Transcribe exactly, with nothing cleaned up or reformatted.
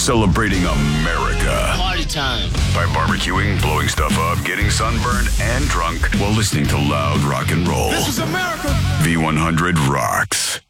Celebrating America. Party time. By barbecuing, blowing stuff up, getting sunburned, and drunk while listening to loud rock and roll. This is America. V one hundred rocks.